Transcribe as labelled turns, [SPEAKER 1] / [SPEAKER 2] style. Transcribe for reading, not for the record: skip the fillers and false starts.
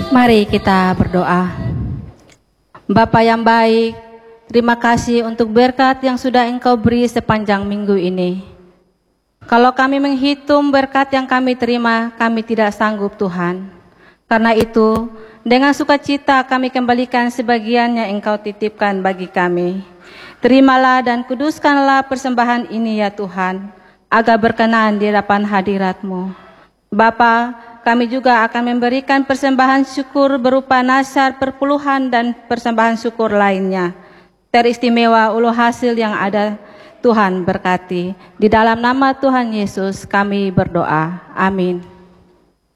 [SPEAKER 1] Mari kita berdoa. Bapa yang baik, terima kasih untuk berkat yang sudah Engkau beri sepanjang minggu ini. Kalau kami menghitung berkat yang kami terima, kami tidak sanggup Tuhan. Karena itu, dengan sukacita kami kembalikan sebagian yang Engkau titipkan bagi kami. Terimalah dan kuduskanlah persembahan ini ya Tuhan, agar berkenan di hadapan hadirat-Mu. Bapa, kami juga akan memberikan persembahan syukur berupa nasar perpuluhan dan persembahan syukur lainnya. Teristimewa ulu hasil yang ada, Tuhan berkati. Di dalam nama Tuhan Yesus kami berdoa. Amin.